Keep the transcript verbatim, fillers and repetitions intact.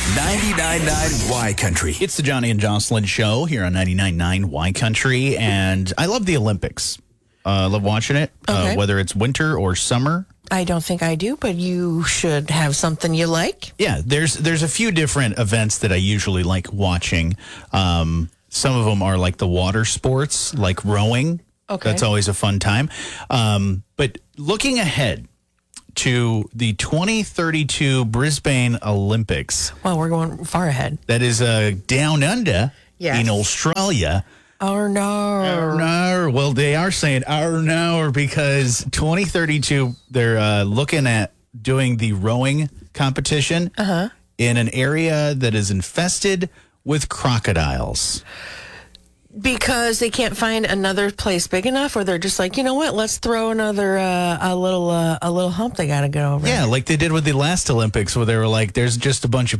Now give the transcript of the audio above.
ninety-nine point nine Y Country. It's the Johnny and Jocelyn show here on ninety-nine point nine Y Country, and I love the Olympics. I uh, love watching it, Okay. uh, whether it's winter or summer. I don't think I do, but you should have something you like. Yeah, there's there's a few different events that I usually like watching. Um, some of them are like the water sports, like rowing. Okay. That's always a fun time. Um, but looking ahead to the twenty thirty-two Brisbane Olympics, Well, we're going far ahead. that is uh, down under Yes. in Australia. Oh, no. No, well, they are saying oh no because twenty thirty-two they're uh, looking at doing the rowing competition Uh-huh. in an area that is infested with crocodiles. Because they can't find another place big enough, or they're just like, you know what? Let's throw another uh, a little uh, a little hump they got to go over. Yeah, like they did with the last Olympics, where they were like, "There's just a bunch of